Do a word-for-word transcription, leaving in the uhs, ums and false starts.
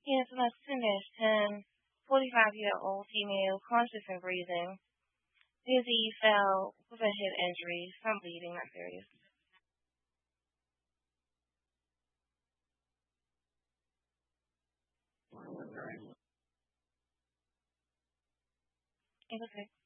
Yes, my finished. ten, forty-five-year-old female, conscious and breathing. Dizzy, fell with a head injury. Some bleeding, not serious. It's okay.